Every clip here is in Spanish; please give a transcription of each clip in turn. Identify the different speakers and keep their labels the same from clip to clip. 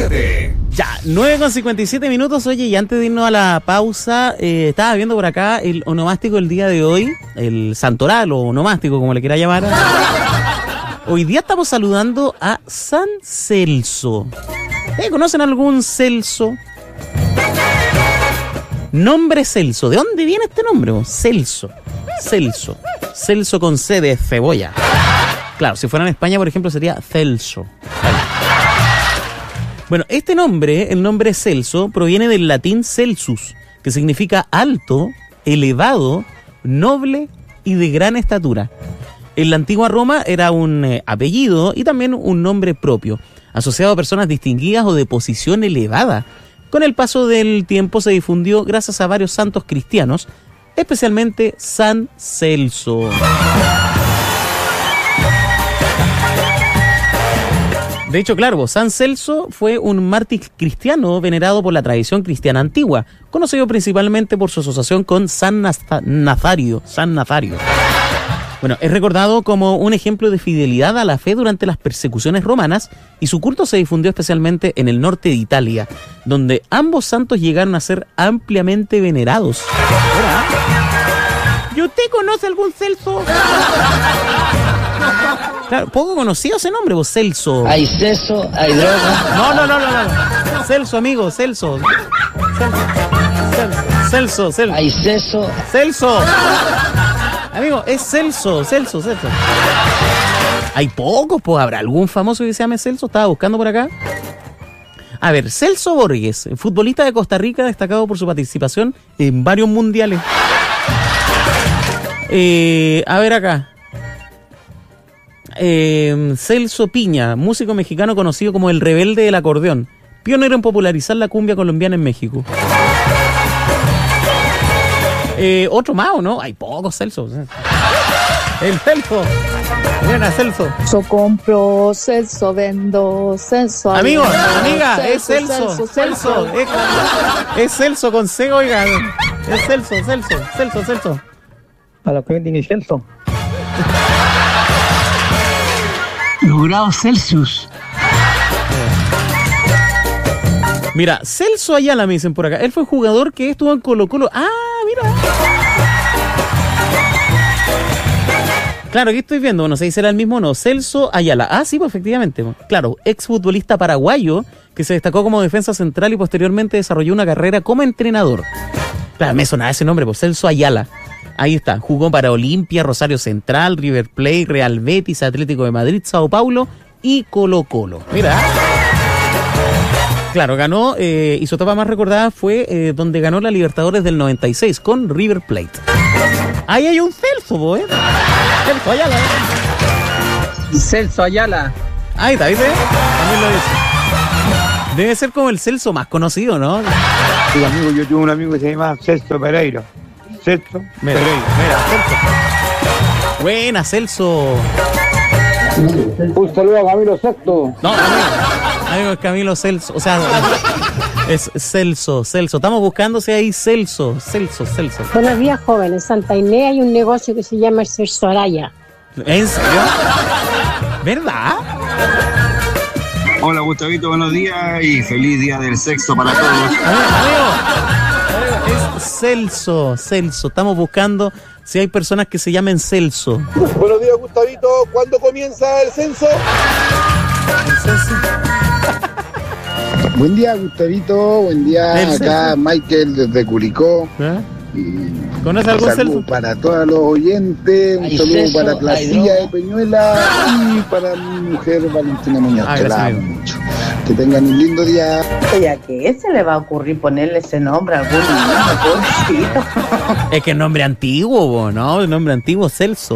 Speaker 1: 9:57.
Speaker 2: Ya, 9:57 minutos. Oye, y antes de irnos a la pausa, estaba viendo por acá el onomástico del día de hoy, el santoral o onomástico, como le quiera llamar. Hoy día estamos saludando a San Celso. ¿Conocen algún Celso? Nombre Celso. ¿De dónde viene este nombre? Celso. Celso. Celso con C de cebolla. Claro, si fuera en España, por ejemplo, sería Celso. Bueno, este nombre, el nombre Celso, proviene del latín Celsus, que significa alto, elevado, noble y de gran estatura. En la antigua Roma era un apellido y también un nombre propio, asociado a personas distinguidas o de posición elevada. Con el paso del tiempo se difundió gracias a varios santos cristianos, especialmente San Celso. De hecho, claro, San Celso fue un mártir cristiano venerado por la tradición cristiana antigua, conocido principalmente por su asociación con San Nazario. Bueno, es recordado como un ejemplo de fidelidad a la fe durante las persecuciones romanas y su culto se difundió especialmente en el norte de Italia, donde ambos santos llegaron a ser ampliamente venerados. ¿Y usted conoce algún Celso? Claro, poco conocido ese nombre, vos, Celso.
Speaker 3: Hay seso, hay droga.
Speaker 2: No. Celso, amigo, Celso. Celso.
Speaker 3: Hay seso.
Speaker 2: Celso. Amigo, es Celso. Hay pocos, pues habrá algún famoso que se llame Celso. Estaba buscando por acá. A ver, Celso Borges, futbolista de Costa Rica, destacado por su participación en varios mundiales. A ver acá. Celso Piña, músico mexicano conocido como el rebelde del acordeón, pionero en popularizar la cumbia colombiana en México. Otro más, ¿o no? Hay pocos Celsos. El Celso. Buena, Celso.
Speaker 4: Yo compro, Celso vendo, Celso.
Speaker 2: Amigo, amiga, es Celso. Es Celso con C, oiga. Es Celso.
Speaker 5: A lo que tiene Celso.
Speaker 3: Los grados Celsius.
Speaker 2: Mira, Celso Ayala me dicen por acá. Él fue jugador que estuvo en Colo-Colo. Ah, mira. Claro, aquí estoy viendo, no sé si será el mismo o no. Celso Ayala. Ah, sí, pues efectivamente. Claro, exfutbolista paraguayo que se destacó como defensa central y posteriormente desarrolló una carrera como entrenador. Claro, me sonaba ese nombre, pues Celso Ayala. Ahí está, jugó para Olimpia, Rosario Central, River Plate, Real Betis, Atlético de Madrid, Sao Paulo y Colo-Colo. Mira. Claro, ganó, y su etapa más recordada fue donde ganó la Libertadores del 96 con River Plate. Ahí hay un Celso, ¿eh? Celso Ayala.
Speaker 5: Celso Ayala.
Speaker 2: Ahí está, ¿viste? También lo dice. Debe ser como el Celso más conocido, ¿no?
Speaker 6: Sí, amigo, yo tuve un amigo que se llama Celso Pereira. Celso
Speaker 2: Mira, Celso. Buena, Celso.
Speaker 6: Un saludo a Camilo Sexto.
Speaker 2: No, amigo, es Camilo Celso. O sea, es Celso. Estamos buscando si hay Celso.
Speaker 7: Buenos días, jóvenes. En Santa Inés hay un negocio que se llama el Celso Araya.
Speaker 2: ¿En serio? ¿Verdad?
Speaker 8: Hola, Gustavito, buenos días y feliz día del sexo para todos.
Speaker 2: Amigo, es Celso. Estamos buscando si hay personas que se llamen Celso.
Speaker 9: Buenos días, Gustavito. ¿Cuándo comienza el censo?
Speaker 6: Buen día, Gustavito. Buen día, acá Michael desde Curicó.
Speaker 2: ¿Conoce algún
Speaker 6: Celso?
Speaker 2: Celso?
Speaker 6: Para todos los oyentes, un saludo para Placilla de Peñuela y para mi mujer Valentina Muñoz, que la amo mucho. Que tengan un lindo día.
Speaker 10: ¿Y a qué se le va a ocurrir ponerle ese nombre a algún niño, pobrecito?
Speaker 2: Es que es nombre antiguo, ¿no? El nombre antiguo, Celso.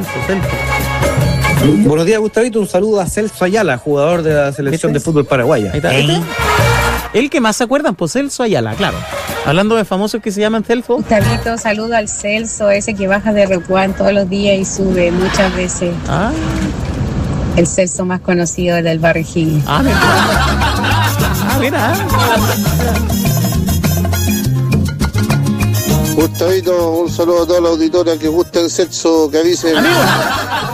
Speaker 11: Buenos días, Gustavito. Un saludo a Celso Ayala, jugador de la selección de fútbol paraguaya.
Speaker 2: Ahí está. El que más se acuerdan, pues Celso Ayala, claro. Hablando de famosos que se llaman Celso.
Speaker 12: Gustavito, saludo al Celso, ese que baja de Repuán todos los días y sube muchas veces.
Speaker 2: Ah.
Speaker 12: El Celso más conocido del barrio Higgins.
Speaker 2: Mira.
Speaker 9: Gustavito, un saludo a toda la auditoria que guste el sexo, que avisen.
Speaker 2: Amigo,